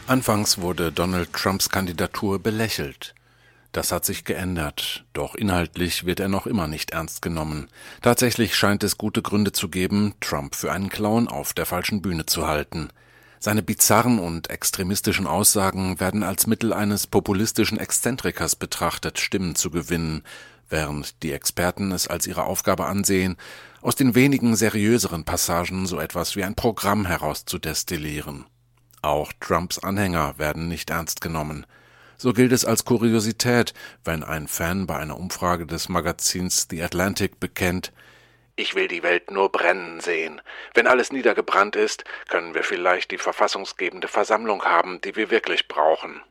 Anfangs wurde Donald Trumps Kandidatur belächelt. Das hat sich geändert, doch inhaltlich wird er noch immer nicht ernst genommen. Tatsächlich scheint es gute Gründe zu geben, Trump für einen Clown auf der falschen Bühne zu halten. Seine bizarren und extremistischen Aussagen werden als Mittel eines populistischen Exzentrikers betrachtet, Stimmen zu gewinnen, während die Experten es als ihre Aufgabe ansehen, aus den wenigen seriöseren Passagen so etwas wie ein Programm herauszudestillieren. Auch Trumps Anhänger werden nicht ernst genommen. So gilt es als Kuriosität, wenn ein Fan bei einer Umfrage des Magazins The Atlantic bekennt: Ich will die Welt nur brennen sehen. Wenn alles niedergebrannt ist, können wir vielleicht die verfassungsgebende Versammlung haben, die wir wirklich brauchen.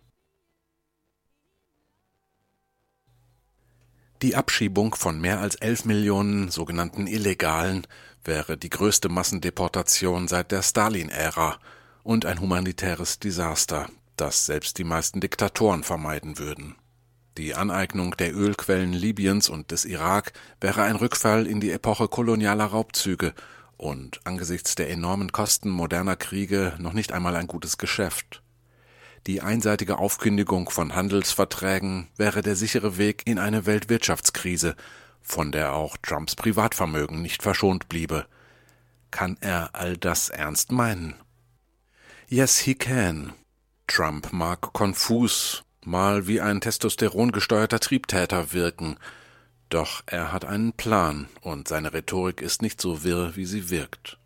Die Abschiebung von mehr als 11 Millionen sogenannten Illegalen wäre die größte Massendeportation seit der Stalin-Ära und ein humanitäres Desaster, das selbst die meisten Diktatoren vermeiden würden. Die Aneignung der Ölquellen Libyens und des Irak wäre ein Rückfall in die Epoche kolonialer Raubzüge und angesichts der enormen Kosten moderner Kriege noch nicht einmal ein gutes Geschäft. Die einseitige Aufkündigung von Handelsverträgen wäre der sichere Weg in eine Weltwirtschaftskrise, von der auch Trumps Privatvermögen nicht verschont bliebe. Kann er all das ernst meinen? Yes, he can. Trump mag konfus, mal wie ein testosterongesteuerter Triebtäter wirken, doch er hat einen Plan und seine Rhetorik ist nicht so wirr, wie sie wirkt.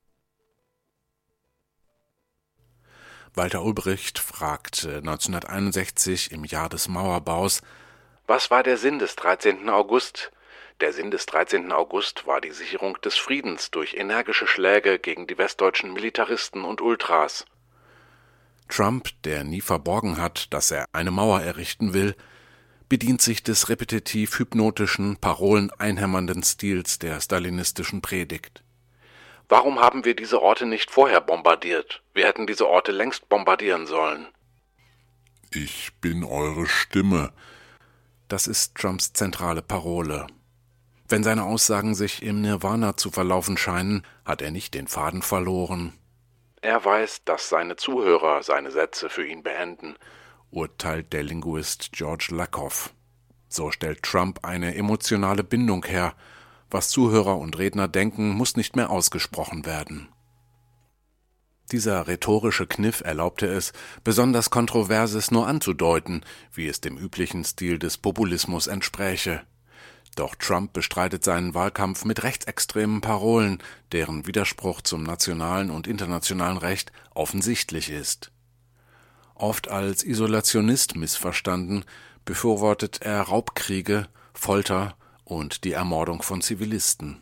Walter Ulbricht fragte 1961 im Jahr des Mauerbaus: Was war der Sinn des 13. August? Der Sinn des 13. August war die Sicherung des Friedens durch energische Schläge gegen die westdeutschen Militaristen und Ultras. Trump, der nie verborgen hat, dass er eine Mauer errichten will, bedient sich des repetitiv-hypnotischen, paroleneinhämmernden Stils der stalinistischen Predigt. Warum haben wir diese Orte nicht vorher bombardiert? Wir hätten diese Orte längst bombardieren sollen. Ich bin eure Stimme. Das ist Trumps zentrale Parole. Wenn seine Aussagen sich im Nirvana zu verlaufen scheinen, hat er nicht den Faden verloren. Er weiß, dass seine Zuhörer seine Sätze für ihn beenden, urteilt der Linguist George Lakoff. So stellt Trump eine emotionale Bindung her. Was Zuhörer und Redner denken, muss nicht mehr ausgesprochen werden. Dieser rhetorische Kniff erlaubte es, besonders Kontroverses nur anzudeuten, wie es dem üblichen Stil des Populismus entspräche. Doch Trump bestreitet seinen Wahlkampf mit rechtsextremen Parolen, deren Widerspruch zum nationalen und internationalen Recht offensichtlich ist. Oft als Isolationist missverstanden, befürwortet er Raubkriege, Folter und die Ermordung von Zivilisten.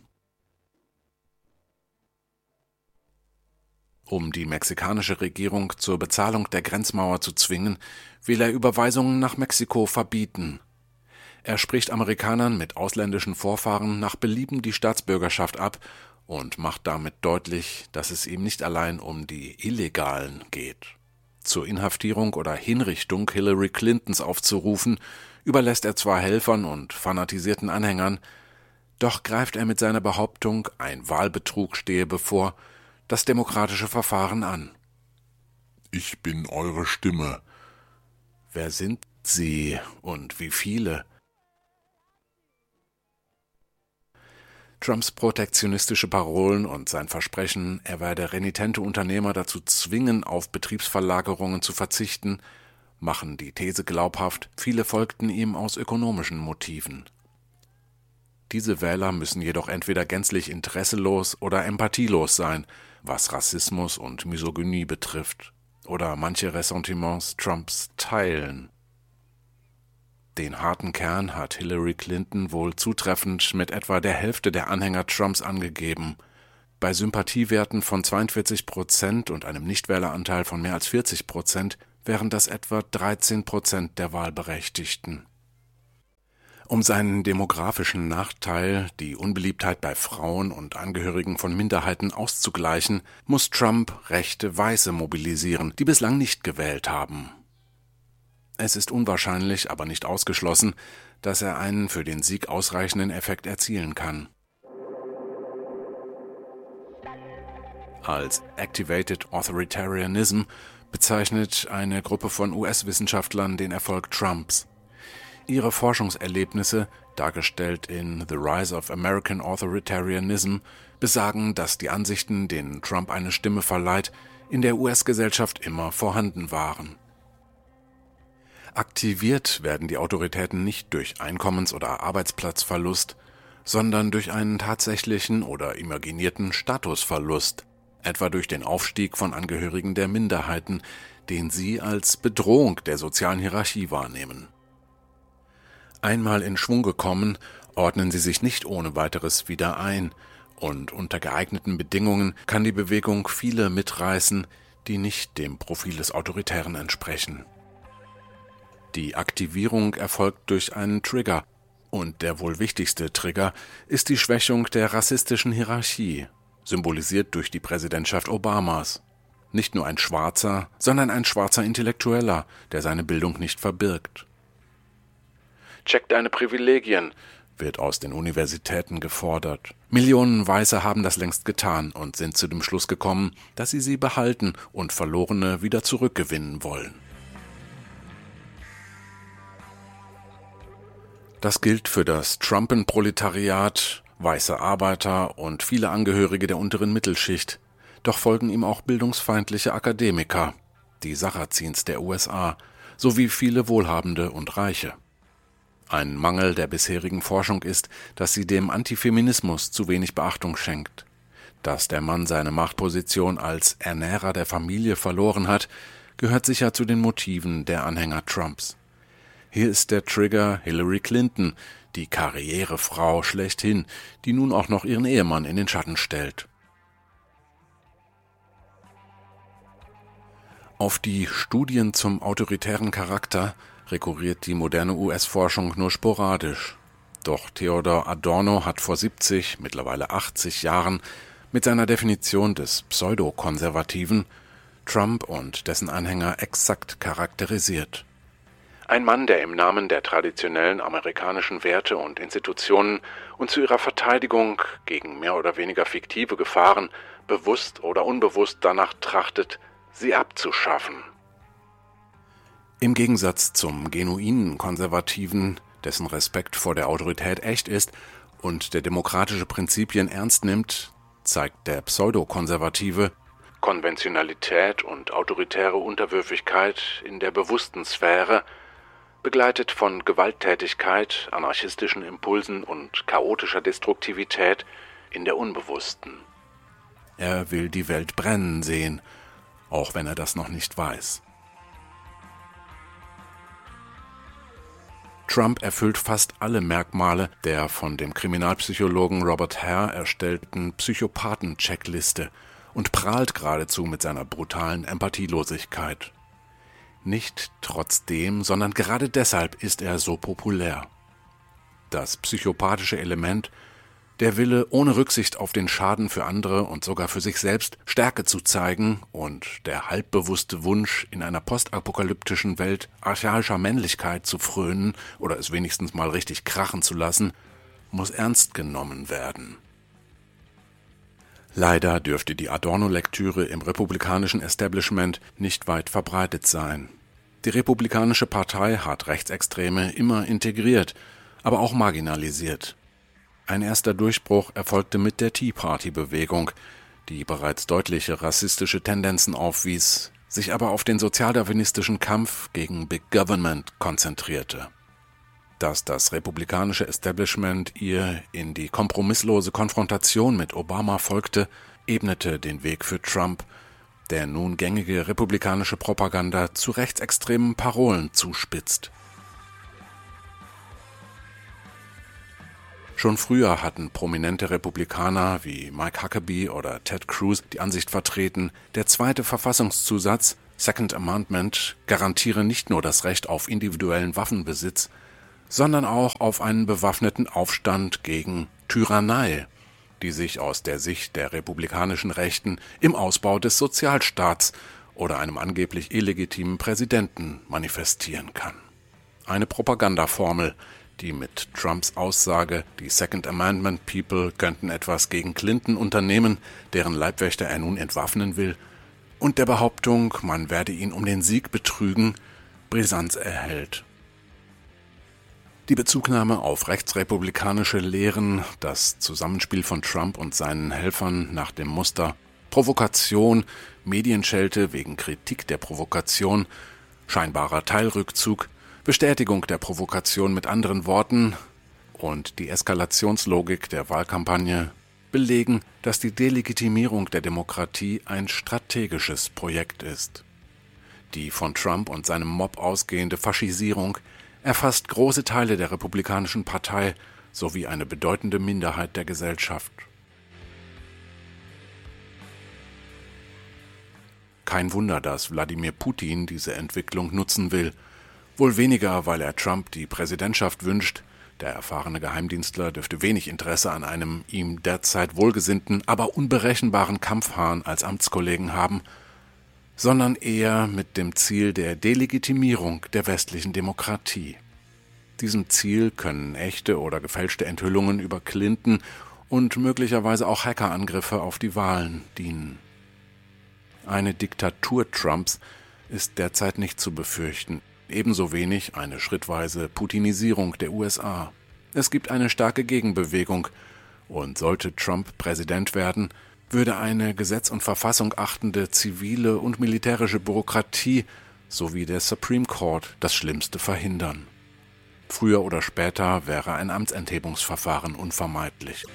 Um die mexikanische Regierung zur Bezahlung der Grenzmauer zu zwingen, will er Überweisungen nach Mexiko verbieten. Er spricht Amerikanern mit ausländischen Vorfahren nach Belieben die Staatsbürgerschaft ab und macht damit deutlich, dass es ihm nicht allein um die Illegalen geht. Zur Inhaftierung oder Hinrichtung Hillary Clintons aufzurufen, überlässt er zwar Helfern und fanatisierten Anhängern, doch greift er mit seiner Behauptung, ein Wahlbetrug stehe bevor, das demokratische Verfahren an. Ich bin eure Stimme. Wer sind Sie und wie viele? Trumps protektionistische Parolen und sein Versprechen, er werde renitente Unternehmer dazu zwingen, auf Betriebsverlagerungen zu verzichten, machen die These glaubhaft, viele folgten ihm aus ökonomischen Motiven. Diese Wähler müssen jedoch entweder gänzlich interesselos oder empathielos sein, was Rassismus und Misogynie betrifft, oder manche Ressentiments Trumps teilen. Den harten Kern hat Hillary Clinton wohl zutreffend mit etwa der Hälfte der Anhänger Trumps angegeben. Bei Sympathiewerten von 42% und einem Nichtwähleranteil von mehr als 40% wären das etwa 13% der Wahlberechtigten. Um seinen demografischen Nachteil, die Unbeliebtheit bei Frauen und Angehörigen von Minderheiten auszugleichen, muss Trump rechte Weiße mobilisieren, die bislang nicht gewählt haben. Es ist unwahrscheinlich, aber nicht ausgeschlossen, dass er einen für den Sieg ausreichenden Effekt erzielen kann. Als Activated Authoritarianism bezeichnet eine Gruppe von US-Wissenschaftlern den Erfolg Trumps. Ihre Forschungserlebnisse, dargestellt in The Rise of American Authoritarianism, besagen, dass die Ansichten, denen Trump eine Stimme verleiht, in der US-Gesellschaft immer vorhanden waren. Aktiviert werden die Autoritäten nicht durch Einkommens- oder Arbeitsplatzverlust, sondern durch einen tatsächlichen oder imaginierten Statusverlust, etwa durch den Aufstieg von Angehörigen der Minderheiten, den sie als Bedrohung der sozialen Hierarchie wahrnehmen. Einmal in Schwung gekommen, ordnen sie sich nicht ohne weiteres wieder ein, und unter geeigneten Bedingungen kann die Bewegung viele mitreißen, die nicht dem Profil des Autoritären entsprechen. Die Aktivierung erfolgt durch einen Trigger, und der wohl wichtigste Trigger ist die Schwächung der rassistischen Hierarchie, symbolisiert durch die Präsidentschaft Obamas. Nicht nur ein Schwarzer, sondern ein schwarzer Intellektueller, der seine Bildung nicht verbirgt. Check deine Privilegien, wird aus den Universitäten gefordert. Millionen Weiße haben das längst getan und sind zu dem Schluss gekommen, dass sie behalten und Verlorene wieder zurückgewinnen wollen. Das gilt für das Trumpenproletariat, weiße Arbeiter und viele Angehörige der unteren Mittelschicht. Doch folgen ihm auch bildungsfeindliche Akademiker, die Sarazins der USA, sowie viele Wohlhabende und Reiche. Ein Mangel der bisherigen Forschung ist, dass sie dem Antifeminismus zu wenig Beachtung schenkt. Dass der Mann seine Machtposition als Ernährer der Familie verloren hat, gehört sicher zu den Motiven der Anhänger Trumps. Hier ist der Trigger Hillary Clinton, die Karrierefrau schlechthin, die nun auch noch ihren Ehemann in den Schatten stellt. Auf die Studien zum autoritären Charakter rekurriert die moderne US-Forschung nur sporadisch. Doch Theodor Adorno hat vor 70, mittlerweile 80 Jahren mit seiner Definition des Pseudokonservativen Trump und dessen Anhänger exakt charakterisiert. Ein Mann, der im Namen der traditionellen amerikanischen Werte und Institutionen und zu ihrer Verteidigung gegen mehr oder weniger fiktive Gefahren bewusst oder unbewusst danach trachtet, sie abzuschaffen. Im Gegensatz zum genuinen Konservativen, dessen Respekt vor der Autorität echt ist und der demokratische Prinzipien ernst nimmt, zeigt der Pseudokonservative Konventionalität und autoritäre Unterwürfigkeit in der bewussten Sphäre, begleitet von Gewalttätigkeit, anarchistischen Impulsen und chaotischer Destruktivität in der unbewussten. Er will die Welt brennen sehen, auch wenn er das noch nicht weiß. Trump erfüllt fast alle Merkmale der von dem Kriminalpsychologen Robert Hare erstellten Psychopathen-Checkliste und prahlt geradezu mit seiner brutalen Empathielosigkeit. Nicht trotzdem, sondern gerade deshalb ist er so populär. Das psychopathische Element, der Wille, ohne Rücksicht auf den Schaden für andere und sogar für sich selbst Stärke zu zeigen und der halbbewusste Wunsch, in einer postapokalyptischen Welt archaischer Männlichkeit zu frönen oder es wenigstens mal richtig krachen zu lassen, muss ernst genommen werden. Leider dürfte die Adorno-Lektüre im republikanischen Establishment nicht weit verbreitet sein. Die Republikanische Partei hat Rechtsextreme immer integriert, aber auch marginalisiert. Ein erster Durchbruch erfolgte mit der Tea-Party-Bewegung, die bereits deutliche rassistische Tendenzen aufwies, sich aber auf den sozialdarwinistischen Kampf gegen Big Government konzentrierte. Dass das republikanische Establishment ihr in die kompromisslose Konfrontation mit Obama folgte, ebnete den Weg für Trump, der nun gängige republikanische Propaganda zu rechtsextremen Parolen zuspitzt. Schon früher hatten prominente Republikaner wie Mike Huckabee oder Ted Cruz die Ansicht vertreten, der zweite Verfassungszusatz, Second Amendment, garantiere nicht nur das Recht auf individuellen Waffenbesitz, sondern auch auf einen bewaffneten Aufstand gegen Tyrannei, die sich aus der Sicht der republikanischen Rechten im Ausbau des Sozialstaats oder einem angeblich illegitimen Präsidenten manifestieren kann. Eine Propagandaformel, die mit Trumps Aussage, die Second Amendment People könnten etwas gegen Clinton unternehmen, deren Leibwächter er nun entwaffnen will, und der Behauptung, man werde ihn um den Sieg betrügen, Brisanz erhält. Die Bezugnahme auf rechtsrepublikanische Lehren, das Zusammenspiel von Trump und seinen Helfern nach dem Muster Provokation, Medienschelte wegen Kritik der Provokation, scheinbarer Teilrückzug, Bestätigung der Provokation mit anderen Worten und die Eskalationslogik der Wahlkampagne belegen, dass die Delegitimierung der Demokratie ein strategisches Projekt ist. Die von Trump und seinem Mob ausgehende Faschisierung erfasst große Teile der Republikanischen Partei sowie eine bedeutende Minderheit der Gesellschaft. Kein Wunder, dass Wladimir Putin diese Entwicklung nutzen will, wohl weniger, weil er Trump die Präsidentschaft wünscht, der erfahrene Geheimdienstler dürfte wenig Interesse an einem ihm derzeit wohlgesinnten, aber unberechenbaren Kampfhahn als Amtskollegen haben, sondern eher mit dem Ziel der Delegitimierung der westlichen Demokratie. Diesem Ziel können echte oder gefälschte Enthüllungen über Clinton und möglicherweise auch Hackerangriffe auf die Wahlen dienen. Eine Diktatur Trumps ist derzeit nicht zu befürchten, ebenso wenig eine schrittweise Putinisierung der USA. Es gibt eine starke Gegenbewegung, und sollte Trump Präsident werden, würde eine Gesetz und Verfassung achtende zivile und militärische Bürokratie sowie der Supreme Court das Schlimmste verhindern. Früher oder später wäre ein Amtsenthebungsverfahren unvermeidlich.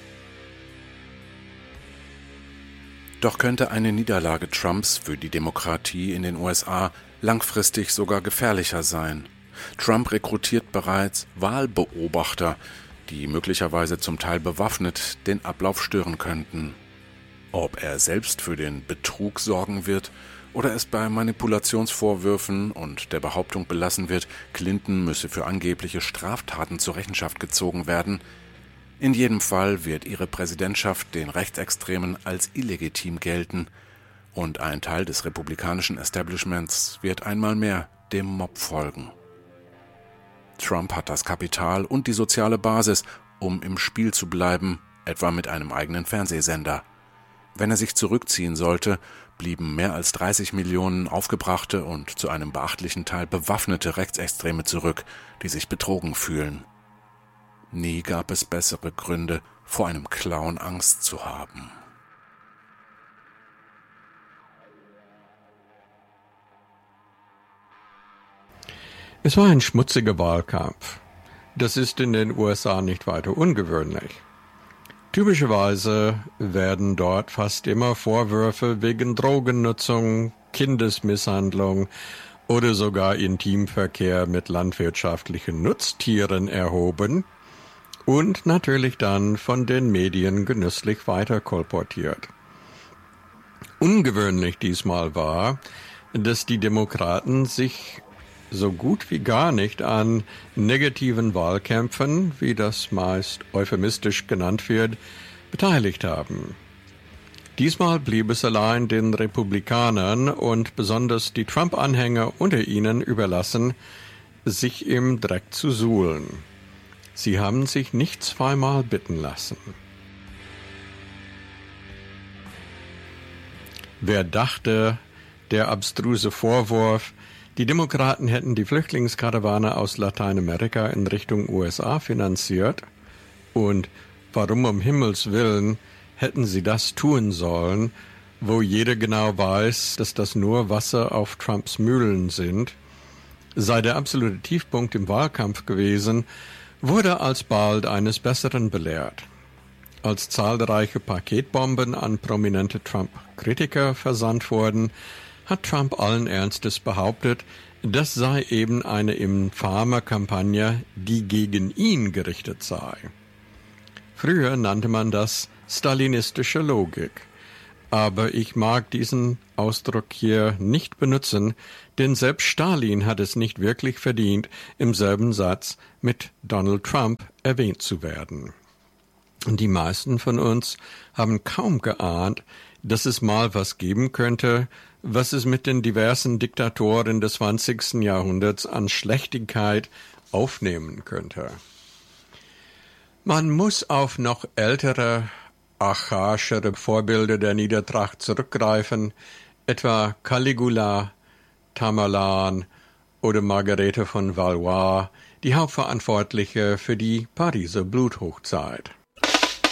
Doch könnte eine Niederlage Trumps für die Demokratie in den USA langfristig sogar gefährlicher sein. Trump rekrutiert bereits Wahlbeobachter, die möglicherweise zum Teil bewaffnet den Ablauf stören könnten. Ob er selbst für den Betrug sorgen wird oder es bei Manipulationsvorwürfen und der Behauptung belassen wird, Clinton müsse für angebliche Straftaten zur Rechenschaft gezogen werden, in jedem Fall wird ihre Präsidentschaft den Rechtsextremen als illegitim gelten und ein Teil des republikanischen Establishments wird einmal mehr dem Mob folgen. Trump hat das Kapital und die soziale Basis, um im Spiel zu bleiben, etwa mit einem eigenen Fernsehsender. Wenn er sich zurückziehen sollte, blieben mehr als 30 Millionen aufgebrachte und zu einem beachtlichen Teil bewaffnete Rechtsextreme zurück, die sich betrogen fühlen. Nie gab es bessere Gründe, vor einem Clown Angst zu haben. Es war ein schmutziger Wahlkampf. Das ist in den USA nicht weiter ungewöhnlich. Typischerweise werden dort fast immer Vorwürfe wegen Drogennutzung, Kindesmisshandlung oder sogar Intimverkehr mit landwirtschaftlichen Nutztieren erhoben und natürlich dann von den Medien genüsslich weiter kolportiert. Ungewöhnlich diesmal war, dass die Demokraten sich so gut wie gar nicht an negativen Wahlkämpfen, wie das meist euphemistisch genannt wird, beteiligt haben. Diesmal blieb es allein den Republikanern und besonders die Trump-Anhänger unter ihnen überlassen, sich im Dreck zu suhlen. Sie haben sich nicht zweimal bitten lassen. Wer dachte, der abstruse Vorwurf, die Demokraten hätten die Flüchtlingskarawane aus Lateinamerika in Richtung USA finanziert und warum um Himmels Willen hätten sie das tun sollen, wo jeder genau weiß, dass das nur Wasser auf Trumps Mühlen sind, sei der absolute Tiefpunkt im Wahlkampf gewesen, wurde alsbald eines Besseren belehrt. Als zahlreiche Paketbomben an prominente Trump-Kritiker versandt wurden, hat Trump allen Ernstes behauptet, das sei eben eine infame Kampagne, die gegen ihn gerichtet sei. Früher nannte man das stalinistische Logik. Aber ich mag diesen Ausdruck hier nicht benutzen, denn selbst Stalin hat es nicht wirklich verdient, im selben Satz mit Donald Trump erwähnt zu werden. Und die meisten von uns haben kaum geahnt, dass es mal was geben könnte, was es mit den diversen Diktatoren des 20. Jahrhunderts an Schlechtigkeit aufnehmen könnte. Man muss auf noch ältere, archaischere Vorbilder der Niedertracht zurückgreifen, etwa Caligula, Tamerlan oder Margarete von Valois, die Hauptverantwortliche für die Pariser Bluthochzeit.